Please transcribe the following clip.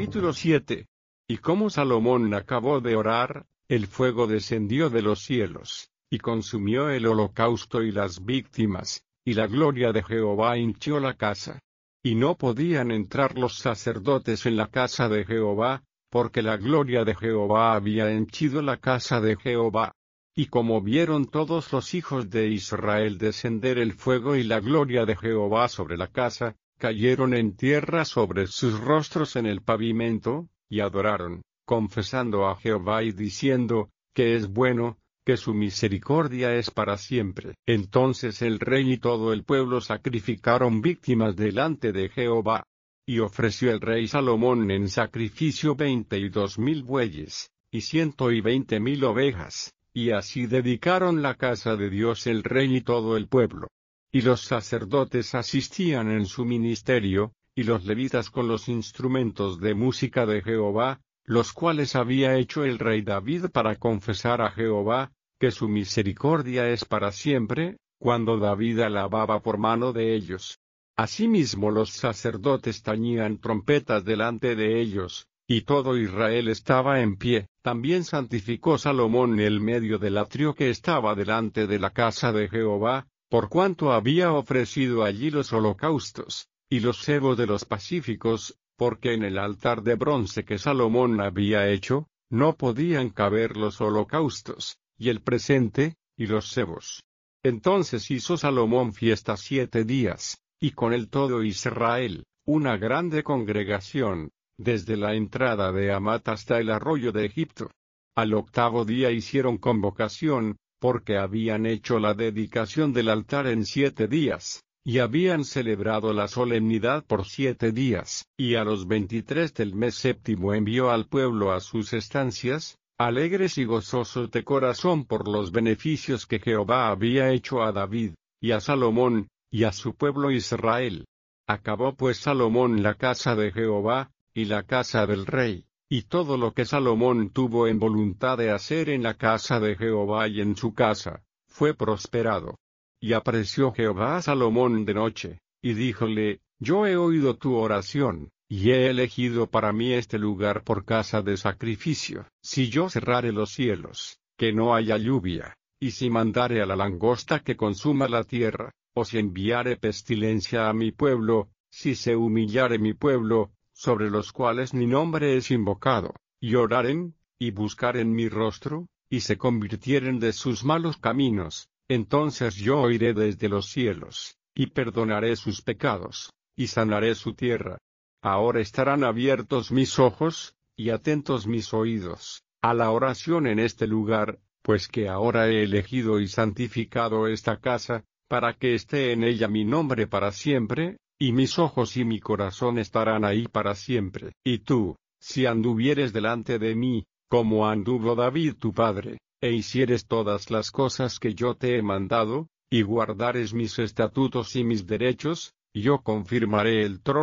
Capítulo 7. Y como Salomón acabó de orar, el fuego descendió de los cielos, y consumió el holocausto y las víctimas, y la gloria de Jehová hinchió la casa. Y no podían entrar los sacerdotes en la casa de Jehová, porque la gloria de Jehová había henchido la casa de Jehová. Y como vieron todos los hijos de Israel descender el fuego y la gloria de Jehová sobre la casa, cayeron en tierra sobre sus rostros en el pavimento, y adoraron, confesando a Jehová y diciendo, que es bueno, que su misericordia es para siempre. Entonces el rey y todo el pueblo sacrificaron víctimas delante de Jehová. Y ofreció el rey Salomón en sacrificio 22,000 bueyes, y 120,000 ovejas, y así dedicaron la casa de Dios el rey y todo el pueblo. Y los sacerdotes asistían en su ministerio, y los levitas con los instrumentos de música de Jehová, los cuales había hecho el rey David para confesar a Jehová, que su misericordia es para siempre, cuando David alababa por mano de ellos. Asimismo los sacerdotes tañían trompetas delante de ellos, y todo Israel estaba en pie. También santificó Salomón el medio del atrio que estaba delante de la casa de Jehová, por cuanto había ofrecido allí los holocaustos, y los cebos de los pacíficos, porque en el altar de bronce que Salomón había hecho, no podían caber los holocaustos, y el presente, y los cebos. Entonces hizo Salomón fiesta 7 días, y con él todo Israel, una grande congregación, desde la entrada de Amat hasta el arroyo de Egipto. Al 8º día hicieron convocación, porque habían hecho la dedicación del altar en 7 días, y habían celebrado la solemnidad por 7 días. Y a los 23 del mes séptimo envió al pueblo a sus estancias, alegres y gozosos de corazón por los beneficios que Jehová había hecho a David, y a Salomón, y a su pueblo Israel. Acabó pues Salomón la casa de Jehová, y la casa del rey, y todo lo que Salomón tuvo en voluntad de hacer en la casa de Jehová y en su casa, fue prosperado. Y apareció Jehová a Salomón de noche, y díjole, yo he oído tu oración, y he elegido para mí este lugar por casa de sacrificio. Si yo cerrare los cielos, que no haya lluvia, y si mandare a la langosta que consuma la tierra, o si enviare pestilencia a mi pueblo, si se humillare mi pueblo, sobre los cuales mi nombre es invocado, y oraren, y buscaren mi rostro, y se convirtieren de sus malos caminos, entonces yo oiré desde los cielos, y perdonaré sus pecados, y sanaré su tierra. Ahora estarán abiertos mis ojos, y atentos mis oídos, a la oración en este lugar, pues que ahora he elegido y santificado esta casa, para que esté en ella mi nombre para siempre, y mis ojos y mi corazón estarán ahí para siempre. Y tú, si anduvieres delante de mí, como anduvo David tu padre, e hicieres todas las cosas que yo te he mandado, y guardares mis estatutos y mis derechos, yo confirmaré el trono